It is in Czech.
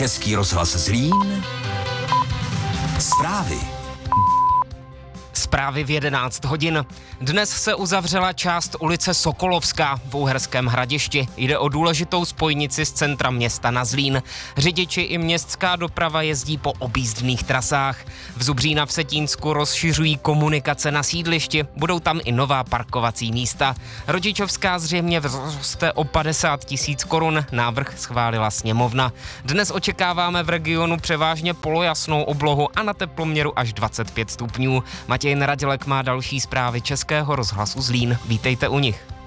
Český rozhlas Zlín. Zprávy. Zprávy v 11 hodin. Dnes se uzavřela část ulice Sokolovská v Uherském Hradišti. Jde o důležitou spojnici z centra města na Zlín. Řidiči i městská doprava jezdí po objízdných trasách. V Zubří na Vsetínsku rozšiřují komunikace na sídlišti. Budou tam i nová parkovací místa. Rodičovská zřejmě vzroste o 50 000 korun. Návrh schválila sněmovna. Dnes očekáváme v regionu převážně polojasnou oblohu a na teploměru až 25 stupňů. Matěj Neradilek má další zprávy Českého rozhlasu Zlín. Vítejte u nich.